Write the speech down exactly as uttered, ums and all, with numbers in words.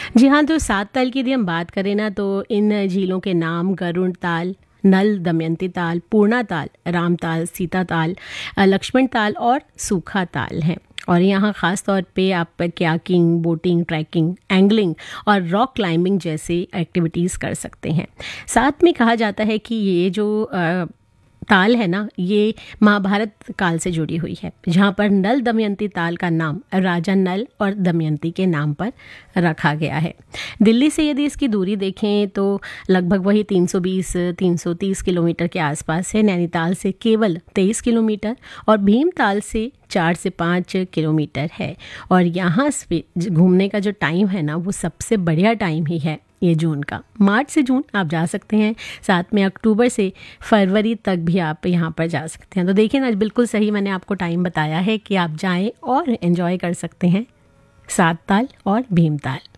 जी हाँ, तो सात ताल की यदि हम बात करें ना तो इन झीलों के नाम गरुड़ ताल, नल दमयंती ताल, पूर्णा ताल, राम ताल, सीता ताल, अ, लक्ष्मण ताल और सूखा ताल हैं। और यहाँ ख़ास तौर पे आप कयाकिंग, बोटिंग, ट्रैकिंग, एंगलिंग और रॉक क्लाइंबिंग जैसी एक्टिविटीज़ कर सकते हैं। साथ में कहा जाता है कि ये जो अ, ताल है ना, ये महाभारत काल से जुड़ी हुई है, जहाँ पर नल दमयंती ताल का नाम राजा नल और दमयंती के नाम पर रखा गया है। दिल्ली से यदि इसकी दूरी देखें तो लगभग वही तीन सौ बीस तीन सौ तीस किलोमीटर के आसपास है। नैनीताल से केवल तेईस किलोमीटर और भीमताल से चार से पाँच किलोमीटर है। और यहाँ से घूमने का जो टाइम है ना, वो सबसे बढ़िया टाइम ही है ये जून का। मार्च से जून आप जा सकते हैं, साथ में अक्टूबर से फरवरी तक भी आप यहाँ पर जा सकते हैं। तो देखिए ना, बिल्कुल सही मैंने आपको टाइम बताया है कि आप जाएं और एंजॉय कर सकते हैं सात ताल और भीमताल।